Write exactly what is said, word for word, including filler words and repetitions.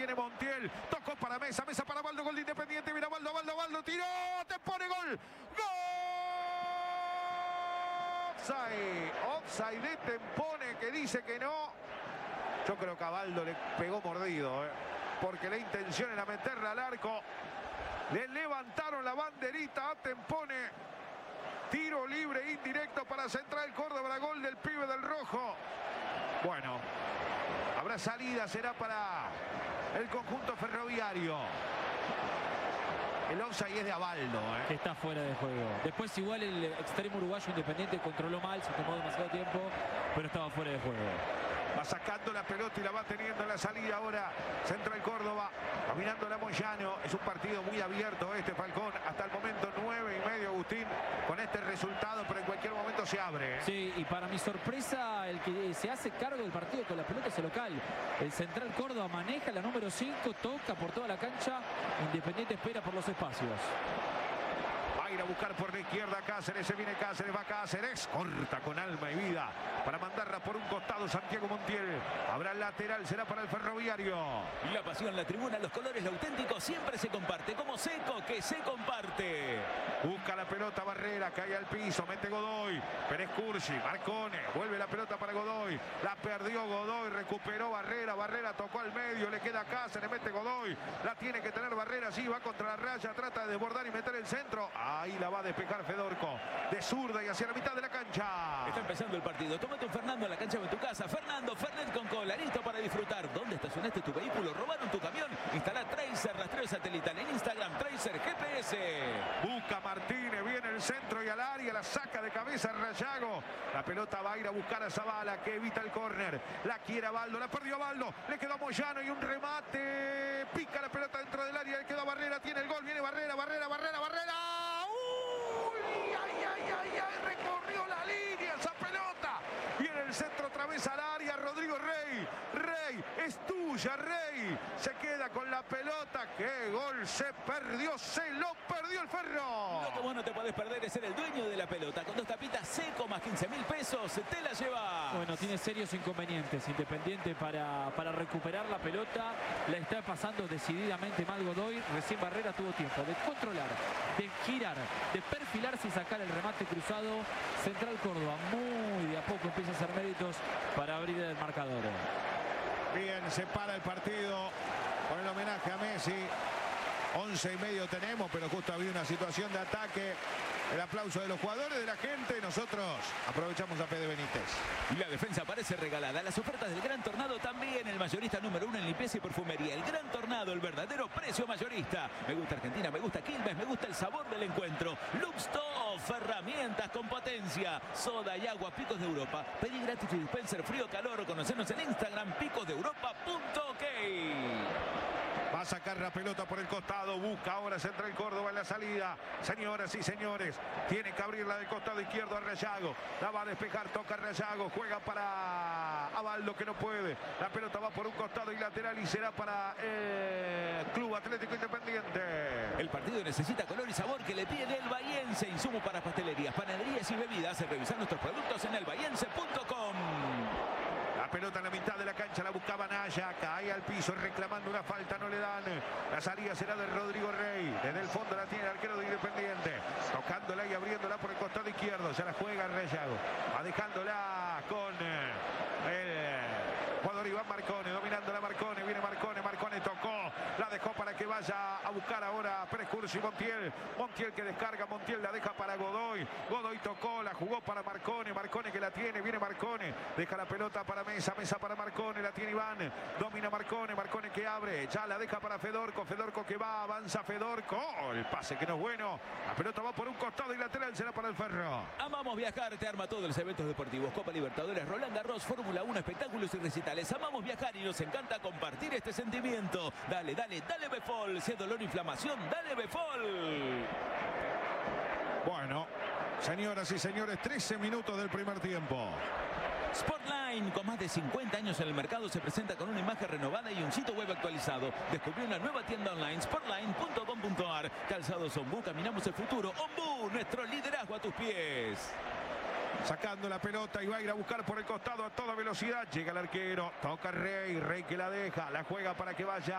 tiene Montiel. Tocó para Mesa, Mesa para Baldo, gol de Independiente. Mira Baldo, Baldo, Baldo, tiró, te pone gol. ¡Gol! Offside, offside de Tempone que dice que no. Yo creo que a Baldo le pegó mordido, ¿eh? Porque la intención era meterla al arco. Le levantaron la banderita a Tempone. Tiro libre indirecto para Central Córdoba, gol del pibe del rojo. Bueno, habrá salida, será para el conjunto ferroviario. El offside es de Abaldo, ¿eh? Que está fuera de juego. Después igual el extremo uruguayo Independiente controló mal, se tomó demasiado tiempo, pero estaba fuera de juego. Va sacando la pelota y la va teniendo en la salida ahora Central Córdoba, caminando la Moyano. Es un partido muy abierto este, Falcón. Hasta el momento nueve y medio, Agustín, con este resultado, pero en cualquier momento se abre, ¿eh? Sí, y para mi sorpresa, el que se hace cargo del partido con la pelota es el local. El Central Córdoba maneja la número cinco, toca por toda la cancha. Independiente espera por los espacios. Va a ir a buscar por la izquierda Cáceres, se viene Cáceres, va Cáceres, corta con alma y vida para mandarla por un costado Santiago Montiel. Habrá lateral, será para el Ferroviario. La pasión, la tribuna, los colores, lo auténtico siempre se comparte, como Seco que se comparte. Busca la pelota Barrera, cae al piso, mete Godoy, Pérez Cursi, Marcone, vuelve la pelota para Godoy, la perdió Godoy, recuperó Barrera, Barrera tocó al medio, le queda Cáceres, mete Godoy, la tiene que tener Barrera, sí, va contra la raya, trata de desbordar y meter el centro. Ahí la va a despejar Fedorco, de zurda y hacia la mitad de la cancha. Está empezando el partido, tómate un Fernando en la cancha de tu casa. Fernando, Fernet con cola, listo para disfrutar. ¿Dónde estacionaste tu vehículo? ¿Robaron tu camión? Instala Tracer, rastreo satelital en Instagram, Tracer G P S. Busca Martínez, viene el centro y al área, la saca de cabeza Rayago. La pelota va a ir a buscar a Zavala, que evita el córner. La quiere a Baldo, la perdió a Baldo, le quedó a Moyano y un remate. Pica la pelota dentro del área, le quedó a Barrera, tiene el gol, viene Barrera, Barrera, Barrera, Barrera. ¡Uy! ¡Ay, ay, ay, ay! Recorrió la línea esa pelota. Viene el centro otra vez al área, Rodrigo Rey. Rey, es tuya, Rey. Se queda con la pelota. ¡Qué gol! Se perdió, se lo perdió el Ferro. Lo que vos no te podés perder es ser el dueño de la pelota. Con dos tapitas Seco más quince mil pesos, te la lleva. Bueno, tiene serios inconvenientes Independiente para, para recuperar la pelota. La está pasando decididamente mal Godoy. Recién Barrera tuvo tiempo de controlar, de girar, de perfilarse y sacar el remate cruzado. Central Córdoba muy de a poco empieza a hacer méritos para abrir el marcador. Bien, se para el partido con el homenaje a Messi. once y medio tenemos, pero justo había una situación de ataque. El aplauso de los jugadores, de la gente. Nosotros aprovechamos a Fede Benítez. La defensa parece regalada. Las ofertas del Gran Tornado también. El mayorista número uno en limpieza y perfumería. El Gran Tornado, el verdadero precio mayorista. Me gusta Argentina, me gusta Quilmes, me gusta el sabor del encuentro. Luxtoff, herramientas con potencia. Soda y agua, Picos de Europa. Pedí gratis tu dispenser frío-calor. Conocernos en Instagram, picos de europa punto ok. Va a sacar la pelota por el costado. Busca ahora Central Córdoba en la salida. Señoras y señores, tiene que abrirla del costado izquierdo a Rayago. La va a despejar, toca Rayago. Juega para Abaldo, que no puede. La pelota va por un costado y lateral y será para el Club Atlético Independiente. El partido necesita color y sabor que le pide el Bahiense. Insumo para pastelerías, panaderías y bebidas. Revisar nuestros productos en el bahiense punto com. La pelota en la mitad de la cancha, la buscaba Naya, cae al piso reclamando una falta, no le dan. La salida será de Rodrigo Rey. Desde el fondo la tiene el arquero de Independiente. Tocándola y abriéndola por el costado izquierdo. Se la juega Rayago. Va dejándola con el jugador Iván Marcone. Dominando la Marcone. Viene Marcone. Marcone tocó. La dejó para que vaya a buscar ahora Pérez Cursi y Montiel. Montiel que descarga. Montiel la deja para Godoy. Godoy tocó. La jugó para Marcone. Marcone que la tiene. Viene Marcone. Deja la pelota para Mesa. Mesa para Marcone. La tiene Iván. Domina Marcone. Marcone que abre. Ya la deja para Fedorco. Fedorco que va. Avanza Fedorco. Oh, el pase que no es bueno. La pelota va por un costado y lateral será para el Ferro. Amamos viajar. Te arma todos los eventos deportivos. Copa Libertadores, Roland Garros, Fórmula uno, espectáculos y recitales. Amamos viajar y nos encanta compartir este sentimiento. Dale, dale, dale Befol. Si es dolor o inflamación, dale Befol. Bueno, señoras y señores, trece minutos del primer tiempo. Sportline, con más de cincuenta años en el mercado, se presenta con una imagen renovada y un sitio web actualizado. Descubrió una nueva tienda online, sportline punto com punto ar. Calzados Ombú, caminamos el futuro. Ombú, nuestro liderazgo a tus pies. Sacando la pelota y va a ir a buscar por el costado a toda velocidad. Llega el arquero, toca Rey, Rey que la deja, la juega para que vaya